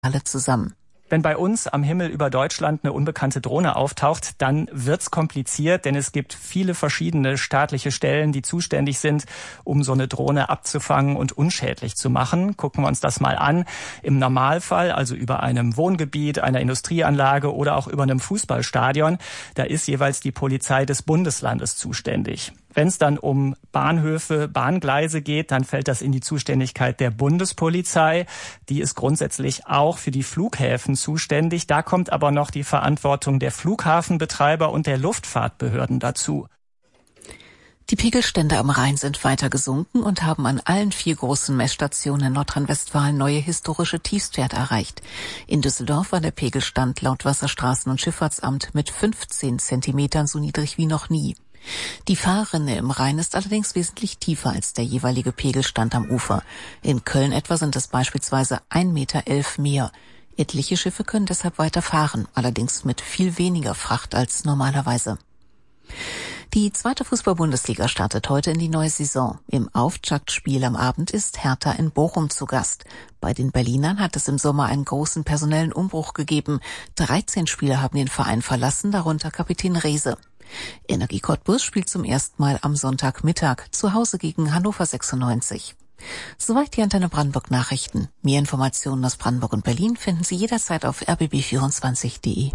alle zusammen. Wenn bei uns am Himmel über Deutschland eine unbekannte Drohne auftaucht, dann wird's kompliziert, denn es gibt viele verschiedene staatliche Stellen, die zuständig sind, um so eine Drohne abzufangen und unschädlich zu machen. Gucken wir uns das mal an. Im Normalfall, also über einem Wohngebiet, einer Industrieanlage oder auch über einem Fußballstadion, da ist jeweils die Polizei des Bundeslandes zuständig. Wenn es dann um Bahnhöfe, Bahngleise geht, dann fällt das in die Zuständigkeit der Bundespolizei. Die ist grundsätzlich auch für die Flughäfen zuständig. Da kommt aber noch die Verantwortung der Flughafenbetreiber und der Luftfahrtbehörden dazu. Die Pegelstände am Rhein sind weiter gesunken und haben an allen 4 großen Messstationen in Nordrhein-Westfalen neue historische Tiefstwerte erreicht. In Düsseldorf war der Pegelstand laut Wasserstraßen- und Schifffahrtsamt mit 15 Zentimetern so niedrig wie noch nie. Die Fahrrinne im Rhein ist allerdings wesentlich tiefer als der jeweilige Pegelstand am Ufer. In Köln etwa sind es beispielsweise 1,11 Meter mehr. Etliche Schiffe können deshalb weiter fahren, allerdings mit viel weniger Fracht als normalerweise. Die 2. Fußball-Bundesliga startet heute in die neue Saison. Im Auftaktspiel am Abend ist Hertha in Bochum zu Gast. Bei den Berlinern hat es im Sommer einen großen personellen Umbruch gegeben. 13 Spieler haben den Verein verlassen, darunter Kapitän Rehse. Energie Cottbus spielt zum ersten Mal am Sonntagmittag zu Hause gegen Hannover 96. Soweit die Antenne Brandenburg Nachrichten. Mehr Informationen aus Brandenburg und Berlin finden Sie jederzeit auf rbb24.de.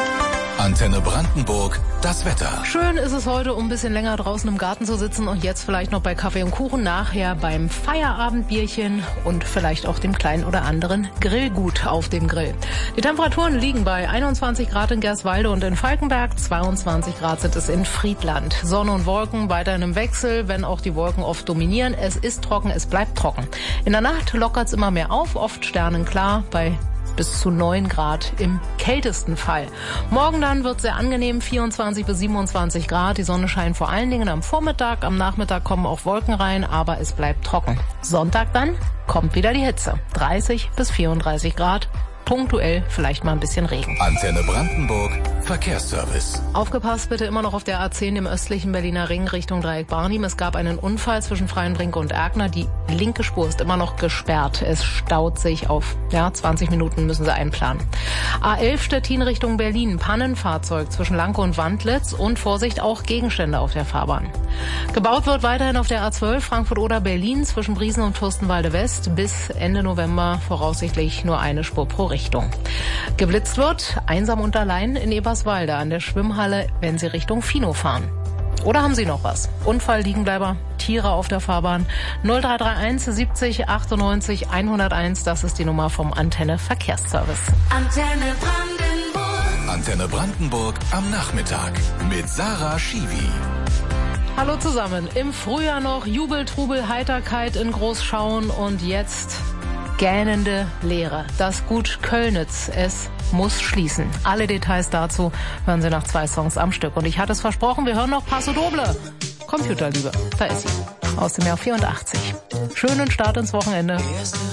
Antenne Brandenburg, das Wetter. Schön ist es heute, um ein bisschen länger draußen im Garten zu sitzen und jetzt vielleicht noch bei Kaffee und Kuchen, nachher beim Feierabendbierchen und vielleicht auch dem kleinen oder anderen Grillgut auf dem Grill. Die Temperaturen liegen bei 21 Grad in Gerswalde und in Falkenberg, 22 Grad sind es in Friedland. Sonne und Wolken weiterhin im Wechsel, wenn auch die Wolken oft dominieren. Es ist trocken, es bleibt trocken. In der Nacht lockert es immer mehr auf, oft sternenklar bei bis zu 9 Grad im kältesten Fall. Morgen dann wird sehr angenehm, 24 bis 27 Grad. Die Sonne scheint vor allen Dingen am Vormittag. Am Nachmittag kommen auch Wolken rein, aber es bleibt trocken. Sonntag dann kommt wieder die Hitze. 30 bis 34 Grad. Punktuell vielleicht mal ein bisschen Regen. Antenne Brandenburg, Verkehrsservice. Aufgepasst bitte immer noch auf der A10 im östlichen Berliner Ring Richtung Dreieck Barnim. Es gab einen Unfall zwischen Freienbrink und Erkner. Die linke Spur ist immer noch gesperrt. Es staut sich auf 20 Minuten müssen Sie einplanen. A11 Stettin Richtung Berlin. Pannenfahrzeug zwischen Lanke und Wandlitz und Vorsicht auch Gegenstände auf der Fahrbahn. Gebaut wird weiterhin auf der A12 Frankfurt oder Berlin zwischen Briesen und Fürstenwalde West. Bis Ende November voraussichtlich nur eine Spur pro Richtung. Geblitzt wird einsam und allein in Eberswalde an der Schwimmhalle, wenn Sie Richtung Fino fahren. Oder haben Sie noch was? Unfall, Liegenbleiber, Tiere auf der Fahrbahn? 0331 70 98 101, das ist die Nummer vom Antenne Verkehrsservice. Antenne Brandenburg. Antenne Brandenburg am Nachmittag mit Sarah Schiwi. Hallo zusammen. Im Frühjahr noch Jubel, Trubel, Heiterkeit in Großschauen und jetzt gähnende Leere. Das Gut Kölnitz, es muss schließen. Alle Details dazu hören Sie nach 2 Songs am Stück. Und ich hatte es versprochen, wir hören noch Paso Doble. Computerliebe, da ist sie. Aus dem Jahr 84. Schönen Start ins Wochenende.